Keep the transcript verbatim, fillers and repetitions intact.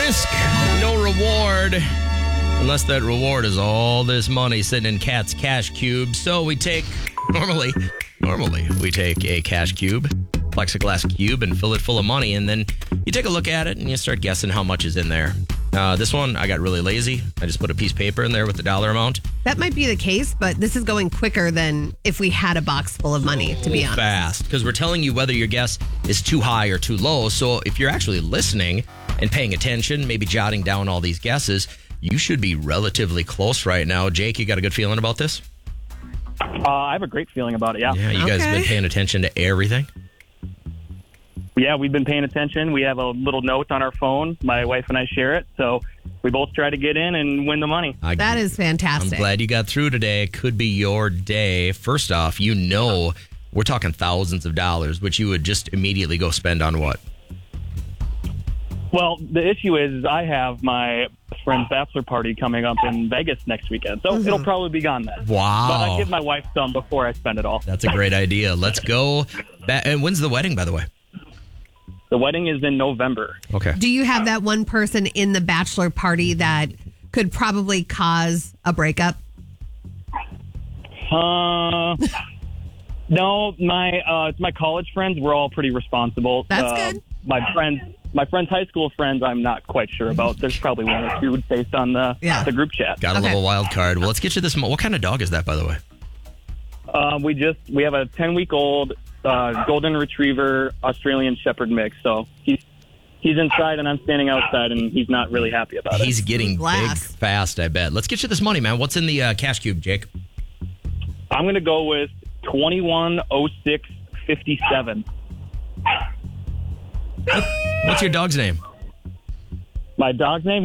risk, no reward. Unless that reward is all this money sitting in Cat's cash cube. So we take, normally, normally we take a cash cube, plexiglass cube, and fill it full of money. And then you take a look at it and you start guessing how much is in there. Uh, this one, I got really lazy. I just put a piece of paper in there with the dollar amount. That might be the case, but this is going quicker than if we had a box full of money, to be honest. Fast, because we're telling you whether your guess is too high or too low. So if you're actually listening and paying attention, maybe jotting down all these guesses, you should be relatively close right now. Jake, you got a good feeling about this? Uh, I have a great feeling about it, yeah. Yeah, you guys have been paying attention to everything? Yeah, we've been paying attention. We have a little note on our phone. My wife and I share it. So we both try to get in and win the money. I, that is fantastic. I'm glad you got through today. It could be your day. First off, you know we're talking thousands of dollars, which you would just immediately go spend on what? Well, the issue is I have my friend's bachelor party coming up in Vegas next weekend. So mm-hmm. it'll probably be gone then. Wow. But I give my wife some before I spend it all. That's a great idea. Let's go. And when's the wedding, by the way? The wedding is in November. Okay. Do you have that one person in the bachelor party that could probably cause a breakup? Uh, no, my uh, my college friends, we're all pretty responsible. That's uh, good. My friends, my friends' high school friends, I'm not quite sure about. There's probably one or two based on the yeah. the group chat. Got a okay. little wild card. Well, let's get you this. What kind of dog is that, by the way? Uh, we just we have a ten week old uh, golden retriever Australian Shepherd mix. So he's he's inside and I'm standing outside, and he's not really happy about he's it. He's getting Glass. big fast, I bet. Let's get you this money, man. What's in the uh, cash cube, Jake? I'm going to go with twenty-one oh six fifty-seven. What's your dog's name? My dog's name?